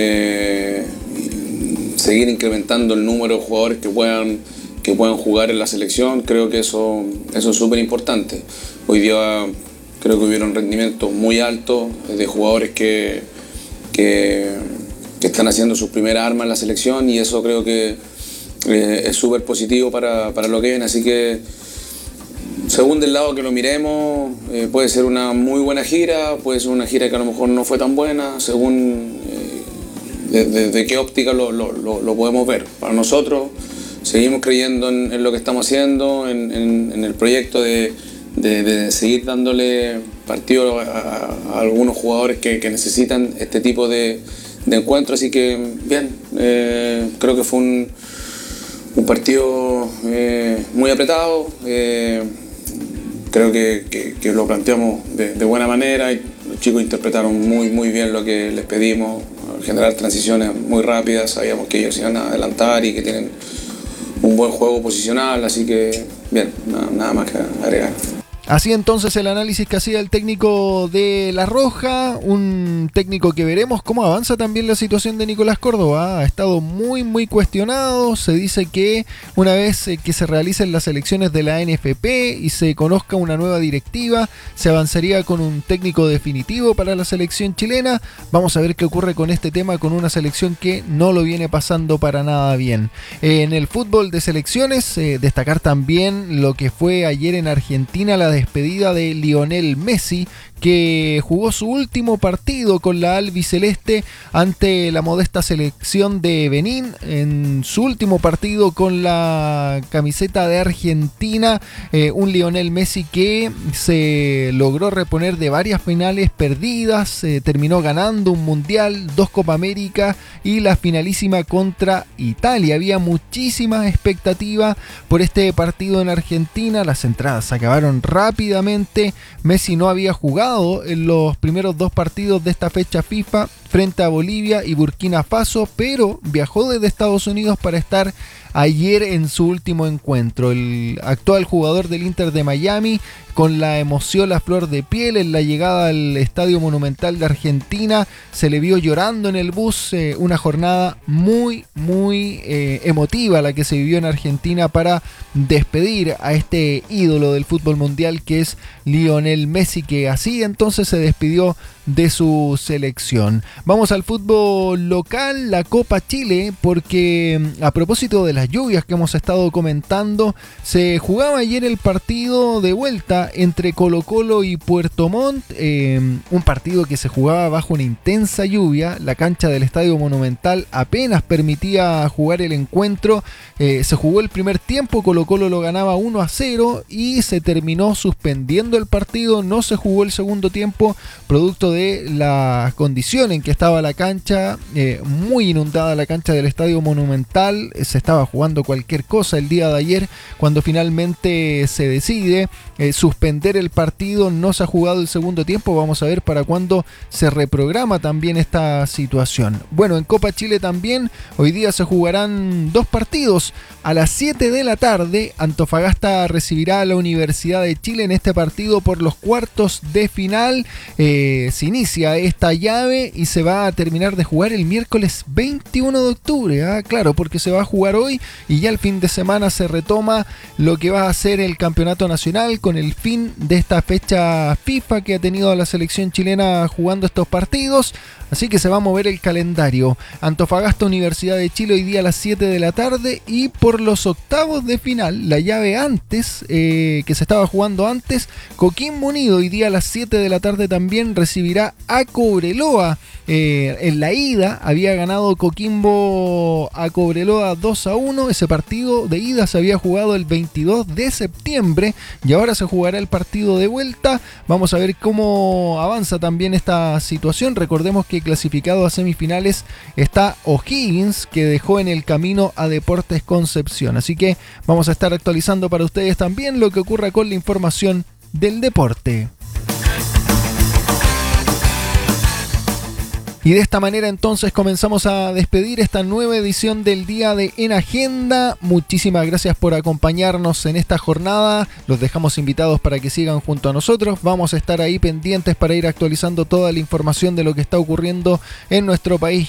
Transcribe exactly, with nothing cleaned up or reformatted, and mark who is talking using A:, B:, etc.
A: eh, seguir incrementando el número de jugadores que puedan, que puedan jugar en la selección. Creo que eso, eso es súper importante. Hoy día creo que hubieron rendimientos muy altos de jugadores que, que, que están haciendo sus primeras armas en la selección, y eso creo que eh, es súper positivo para, para lo que viene. Así que, según del lado que lo miremos, eh, puede ser una muy buena gira, puede ser una gira que a lo mejor no fue tan buena, según eh, de, de, de qué óptica lo, lo, lo, lo podemos ver. Para nosotros, seguimos creyendo en, en lo que estamos haciendo, en, en, en el proyecto de, de, de seguir dándole partido a, a, a algunos jugadores que, que necesitan este tipo de, de encuentros. Así que, bien, eh, creo que fue un, un partido eh, muy apretado. Eh, Creo que, que, que lo planteamos de, de buena manera, y los chicos interpretaron muy, muy bien lo que les pedimos, generar transiciones muy rápidas. Sabíamos que ellos iban a adelantar y que tienen un buen juego posicional, así que bien, nada, nada más que agregar.
B: Así entonces el análisis que hacía el técnico de La Roja, un técnico que veremos cómo avanza también la situación de Nicolás Córdoba. Ha estado muy muy cuestionado. Se dice que una vez que se realicen las elecciones de la N F P y se conozca una nueva directiva, se avanzaría con un técnico definitivo para la selección chilena. Vamos a ver qué ocurre con este tema, con una selección que no lo viene pasando para nada bien. En el fútbol de selecciones, eh, destacar también lo que fue ayer en Argentina, la despedida de Lionel Messi, que jugó su último partido con la albiceleste ante la modesta selección de Benín. En su último partido con la camiseta de Argentina, eh, un Lionel Messi que se logró reponer de varias finales perdidas, eh, terminó ganando un mundial, dos Copa América y la finalísima contra Italia. Había muchísima expectativa por este partido en Argentina, las entradas se acabaron rápidamente. Messi no había jugado en los primeros dos partidos de esta fecha FIFA frente a Bolivia y Burkina Faso, pero viajó desde Estados Unidos para estar ayer en su último encuentro. El actual jugador del Inter de Miami, con la emoción a flor de piel en la llegada al Estadio Monumental de Argentina, se le vio llorando en el bus. Eh, una jornada muy muy eh, emotiva la que se vivió en Argentina para despedir a este ídolo del fútbol mundial que es Lionel Messi, que así entonces se despidió de su selección. Vamos al fútbol local, la Copa Chile, porque a propósito de las lluvias que hemos estado comentando, se jugaba ayer el partido de vuelta entre Colo-Colo y Puerto Montt, eh, un partido que se jugaba bajo una intensa lluvia. La cancha del Estadio Monumental apenas permitía jugar el encuentro. Eh, se jugó el primer tiempo, Colo-Colo lo ganaba uno a cero y se terminó suspendiendo el partido. No se jugó el segundo tiempo, producto de la condición en que estaba la cancha, eh, muy inundada la cancha del Estadio Monumental. Se estaba jugando cualquier cosa el día de ayer, cuando finalmente se decide eh, suspender el partido. No se ha jugado el segundo tiempo. Vamos a ver para cuándo se reprograma también esta situación. Bueno, en Copa Chile también hoy día se jugarán dos partidos. A las siete de la tarde, Antofagasta recibirá a la Universidad de Chile en este partido por los cuartos de final. Eh, se inicia esta llave y se va a terminar de jugar el miércoles veintiuno de octubre. ¿eh? Claro, porque se va a jugar hoy y ya el fin de semana se retoma lo que va a ser el campeonato nacional, con el fin de esta fecha FIFA que ha tenido a la selección chilena jugando estos partidos. Así que se va a mover el calendario. Antofagasta, Universidad de Chile hoy día a las siete de la tarde, y por los octavos de final, la llave antes, eh, que se estaba jugando antes, Coquimbo Unido hoy día a las siete de la tarde también recibirá a Cobreloa. Eh, en la ida había ganado Coquimbo a Cobreloa dos a uno. Ese partido de ida se había jugado el veintidós de septiembre y ahora se jugará el partido de vuelta. Vamos a ver cómo avanza también esta situación. Recordemos que clasificado a semifinales está O'Higgins, que dejó en el camino a Deportes Concepción. Así que vamos a estar actualizando para ustedes también lo que ocurra con la información del deporte. Y de esta manera entonces comenzamos a despedir esta nueva edición del día de En Agenda. Muchísimas gracias por acompañarnos en esta jornada. Los dejamos invitados para que sigan junto a nosotros. Vamos a estar ahí pendientes para ir actualizando toda la información de lo que está ocurriendo en nuestro país